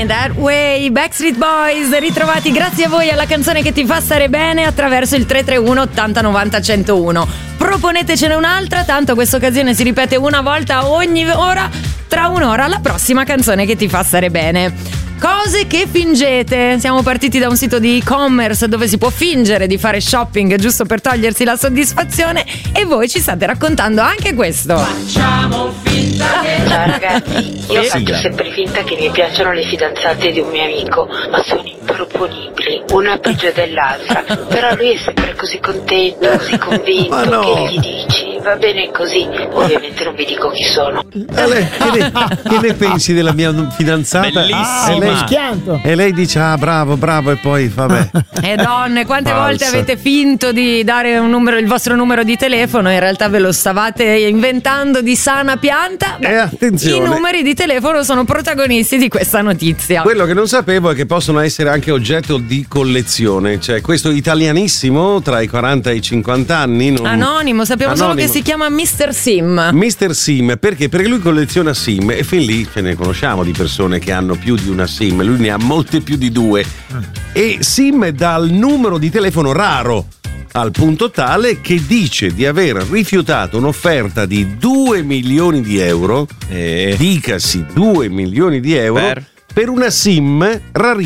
Going That Way, Backstreet Boys, ritrovati grazie a voi alla canzone che ti fa stare bene attraverso il 331 80 90 101. Proponetecene un'altra, tanto questa occasione si ripete una volta ogni ora, tra un'ora la prossima canzone che ti fa stare bene. Cose che fingete. Siamo partiti da un sito di e-commerce dove si può fingere di fare shopping giusto per togliersi la soddisfazione, e voi ci state raccontando anche questo. Facciamo finta che... Ciao ragazzi, io faccio sempre finta che mi piacciono le fidanzate di un mio amico, ma sono improponibili, una peggio dell'altra. Però lui è sempre così contento, così convinto, che gli dici va bene così. Ovviamente non vi dico chi sono. Che ne pensi della mia fidanzata? Bellissima. E lei dice bravo e poi vabbè. E donne, quante Falsa. volte avete finto di dare un numero, il vostro numero di telefono, in realtà ve lo stavate inventando di sana pianta? Attenzione, i numeri di telefono sono protagonisti di questa notizia. quello che non sapevo è che possono essere anche oggetto di collezione, cioè questo italianissimo tra i 40 e i 50 anni Anonimo, sappiamo solo che si chiama Mr. Sim. Mr. Sim, perché lui colleziona sim, e fin lì ce ne conosciamo di persone che hanno più di una sim, lui ne ha molte più di due, e sim dal numero di telefono raro, al punto tale che dice di aver rifiutato un'offerta di 2 milioni di euro, dicasi 2 milioni di euro per una sim rarissima